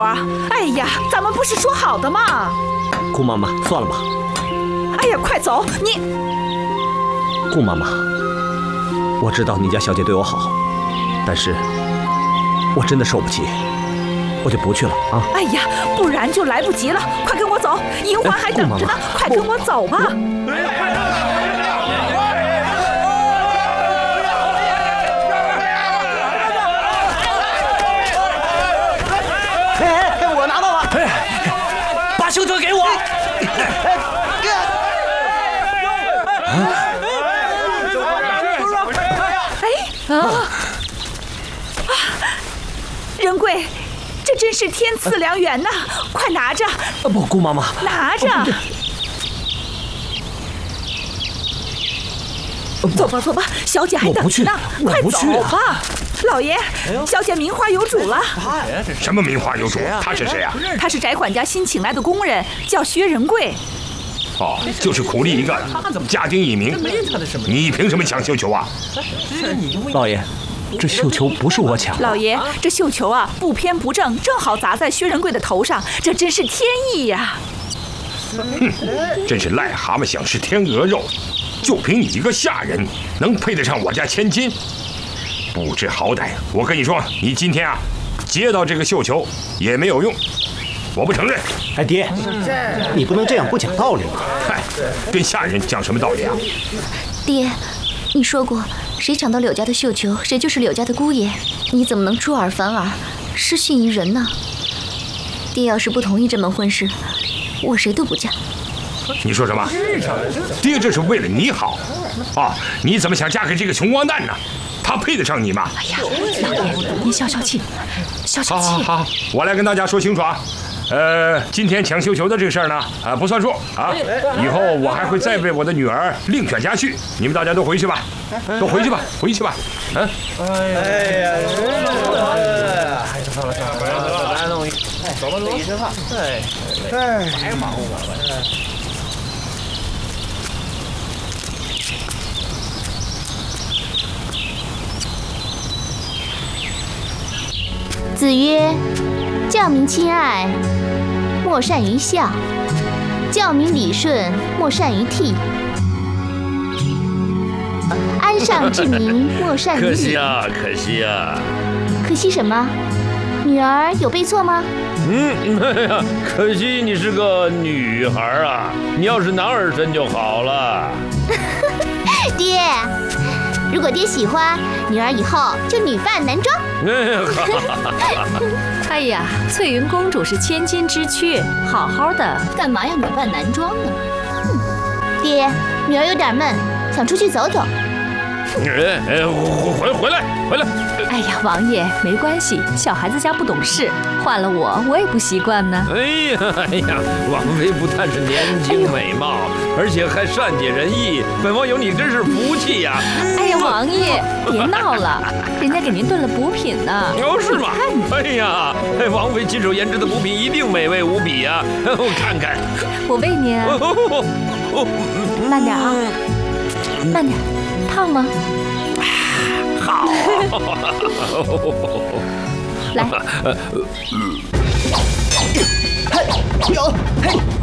啊！哎呀，咱们不是说好的吗？ 顾妈妈，算了吧。 哎呀，快走！你， 顾妈妈，我知道你家小姐对我好，但是我真的受不起，我就不去了啊！ 哎呀，不然就来不及了，快跟我走，银环还等着呢，快跟我走吧！ 我拿到了！把绣球给我！ 仁贵，这真是天赐良缘呐！快拿着！ 不，顾妈妈， 拿着！走吧，走吧，小姐还等着呢，快走吧！老爷，小姐名花有主了。 什么名花有主？他是谁啊？ 他是翟管家新请来的工人，叫薛仁贵。 哦，就是苦力一个，家丁一名。你凭什么抢绣球啊？ 老爷，这绣球不是我抢的。 老爷，这绣球啊，不偏不正，正好砸在薛仁贵的头上，这真是天意呀！ 哼，真是癞蛤蟆想吃天鹅肉，就凭你一个下人，能配得上我家千金？不知好歹！我跟你说，你今天啊，接到这个绣球也没有用，我不承认。 哎，爹，你不能这样不讲道理嘛！ 嗨，跟下人讲什么道理啊？ 爹，你说过，谁抢到柳家的绣球，谁就是柳家的姑爷。你怎么能出尔反尔，失信于人呢？爹要是不同意这门婚事，我谁都不嫁。 你说什么？爹这是为了你好啊！你怎么想嫁给这个穷光蛋呢？他配得上你吗？ 哎呀，老爷，您消消气，消消气。 好，我来跟大家说清楚啊。今天抢绣球的这个事儿呢，不算数啊。以后我还会再为我的女儿另选家婿。你们大家都回去吧，都回去吧，回去吧。嗯。 哎呀，算了，来弄一，走吧，一吃饭。白忙活了。 子曰：教民亲爱，莫善于笑；教民理顺，莫善于替。安上治民，莫善于礼。 可惜啊，可惜啊！ 可惜什么？女儿有背错吗？ 哎呀，可惜你是个女孩啊！你要是男儿身就好了。 爹，如果爹喜欢，女儿以后就女扮男装。 哎呀，翠云公主是千金之躯，好好的， 干嘛要女扮男装呢？爹，女儿有点闷，想出去走走。 回来！ 哎呀，王爷没关系，小孩子家不懂事，换了我也不习惯呢。 哎呀，王妃不但是年轻美貌，而且还善解人意，本王有你真是福气呀！ 哎呀，王爷别闹了，人家给您炖了补品呢。 哦，是吗？哎呀，王妃亲手研制的补品一定美味无比呀！我看看， 我喂您啊。慢点啊，慢点。烫吗？ 好。 来。 有嘿。